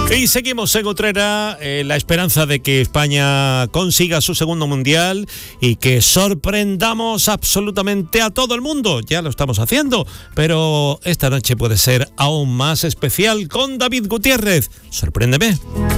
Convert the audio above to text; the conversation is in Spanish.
Y seguimos en Utrera, la esperanza de que España consiga su segundo mundial y que sorprendamos absolutamente a todo el mundo. Ya lo estamos haciendo, pero esta noche puede ser aún más especial con David Gutiérrez. Sorpréndeme.